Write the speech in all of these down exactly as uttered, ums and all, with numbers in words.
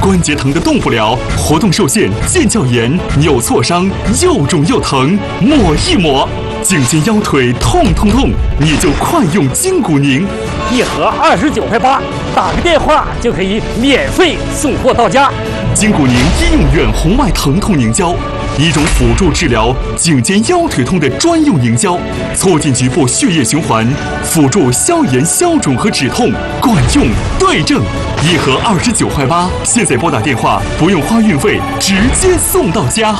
关节疼的动不了，活动受限、腱鞘炎、扭挫伤，又肿又疼，抹一抹。颈肩腰腿痛痛痛，你就快用筋骨宁， 一盒二十九块八，打个电话就可以免费送货到家。 筋骨宁医用远红外疼痛凝胶，一种辅助治疗颈肩腰腿痛的专用凝胶，促进局部血液循环，辅助消炎消肿和止痛，管用对症。一盒二十九块八，现在拨打电话不用花运费，直接送到家。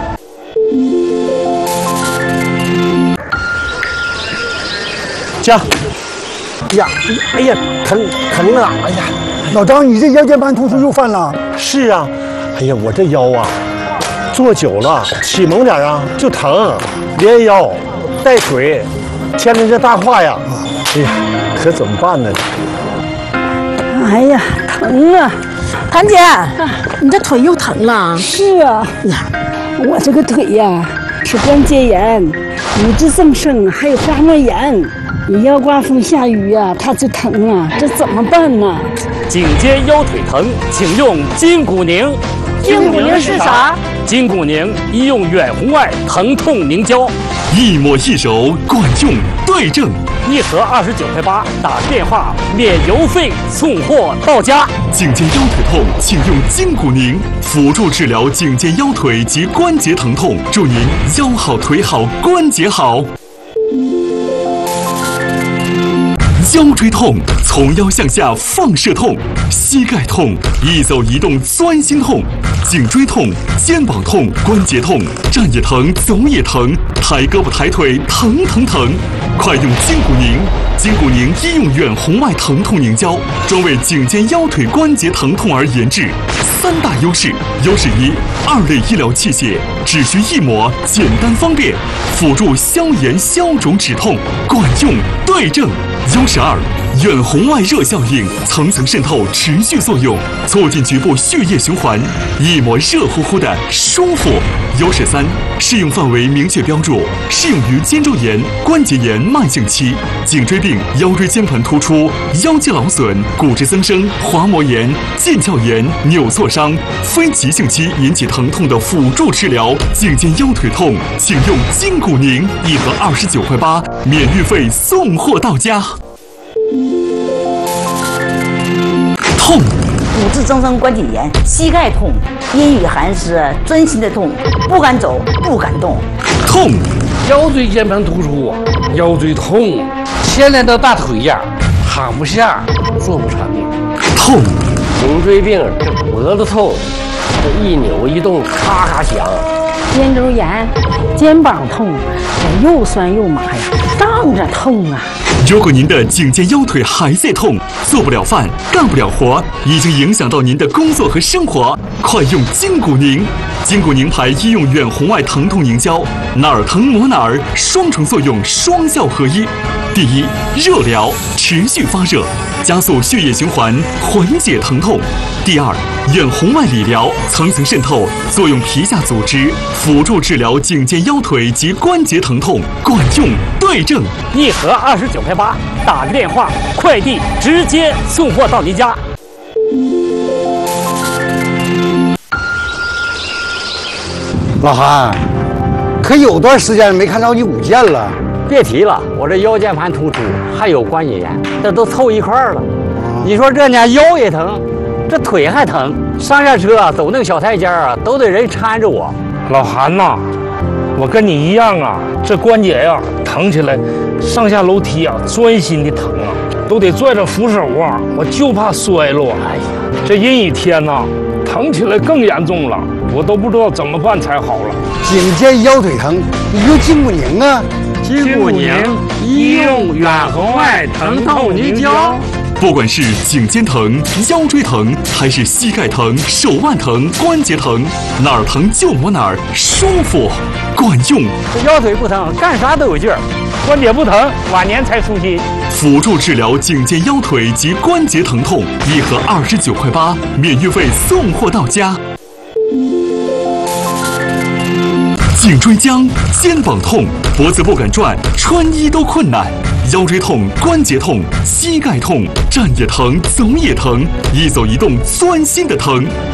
家，呀，哎呀，疼疼啊！哎呀， 老张，你这腰间盘突出又犯了？ 是啊，哎呀，我这腰啊，坐久了起猛点啊就疼，连腰带腿，牵着这大胯呀，哎呀，可怎么办呢？ 哎呀，疼啊！ 谭姐，你这腿又疼了？ 是啊，呀，我这个腿呀是关节炎、骨质增生，还有滑膜炎。你要刮风下雨呀、啊，它就疼啊，这怎么办呢？ 颈肩腰腿疼，请用筋骨宁。 筋骨宁是啥？ 筋骨宁医用远红外疼痛凝胶， 一抹一揉，管用对症。 一盒二十九块八，打电话免邮费送货到家。 颈肩腰腿痛，请用筋骨宁，辅助治疗颈肩腰腿及关节疼痛，祝您腰好腿好关节好。腰椎痛，从腰向下放射痛；膝盖痛，一走一动钻心痛；颈椎痛、肩膀痛、关节痛，站也疼，走也疼，抬胳膊抬腿疼疼疼。快用筋骨宁！筋骨宁医用远红外疼痛凝胶，专为颈肩腰腿关节疼痛而研制。三大优势：优势一，二类医疗器械，只需一抹，简单方便，辅助消炎消肿止痛，管用对症。优势二，远红外热效应，层层渗透，持续作用，促进局部血液循环，一抹热乎乎的舒服。优势三，适用范围明确标注，适用于肩周炎、关节炎慢性期、颈椎病、腰椎间盘突出、腰肌劳损、骨质增生、滑膜炎、腱鞘炎、扭挫伤、非急性期引起疼痛的辅助治疗。颈肩腰腿痛，请用筋骨宁，一盒二十九块八，免运费送货到家。痛， 骨质增生关节炎、膝盖痛、阴雨寒湿、钻心的痛，不敢走，不敢动。 痛， 腰椎间盘突出，腰椎痛，牵连到大腿呀，躺不下，坐不长的。 痛， 颈椎病，这脖子痛，这一扭一动咔咔响。 肩周炎、肩膀痛，这又酸又麻呀，胀着痛啊。 如果您的颈肩腰腿还在痛，做不了饭，干不了活，已经影响到您的工作和生活，快用筋骨宁！筋骨宁牌医用远红外疼痛凝胶，哪儿疼抹哪儿，双重作用，双效合一。第一，热疗，持续发热，加速血液循环，缓解疼痛。第二，远红外理疗，层层渗透，作用皮下组织，辅助治疗颈肩腰腿及关节疼痛，管用对症。 一盒二十九块八，打个电话，快递直接送货到您家。 老韩，可有段时间没看着你舞剑了。 别提了，我这腰间盘突出，还有关节炎，这都凑一块儿了。你说这呢，腰也疼，这腿还疼，上下车走那个小台阶啊，都得人搀着我。 老韩呐，我跟你一样啊，这关节呀疼起来，上下楼梯啊钻心的疼啊，都得拽着扶手啊，我就怕摔落。哎呀，这阴雨天呐，疼起来更严重了，我都不知道怎么办才好了。 颈肩腰腿疼，你用筋骨宁啊。 筋骨宁医用远红外疼痛凝胶。 不管是颈肩疼、腰椎疼，还是膝盖疼、手腕疼、关节疼，哪儿疼就抹哪儿，舒服，管用。 这腰腿不疼，干啥都有劲儿； 关节不疼，晚年才舒心。 辅助治疗颈肩腰腿及关节疼痛，一盒二十九块八，免运费送货到家。颈椎僵、肩膀痛、脖子不敢转，穿衣都困难；腰椎痛、关节痛、膝盖痛，站也疼，走也疼，一走一动钻心的疼。